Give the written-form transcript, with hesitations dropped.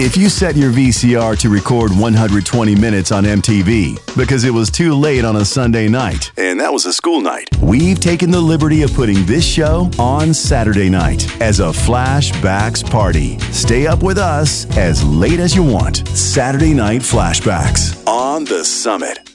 If you set your VCR to record 120 minutes on MTV because it was too late on a Sunday night, and that was a school night, we've taken the liberty of putting this show on Saturday night as a flashbacks party. Stay up with us as late as you want. Saturday Night Flashbacks on The Summit.